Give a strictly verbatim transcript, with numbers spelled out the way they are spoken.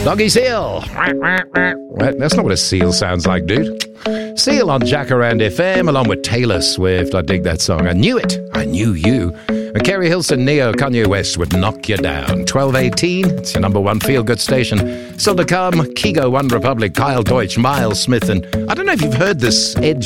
Doggy Seal. What? That's not what a seal sounds like, dude. Seal on Jacaranda F M along with Taylor Swift. I dig that song. I knew it. I knew you. And Kerry Hilson, Neo, Kanye West would knock you down. twelve eighteen, it's your number one feel-good station. Still to come, Kygo, One Republic, Kyle Deutsch, Miles Smith, and I don't know if you've heard this Ed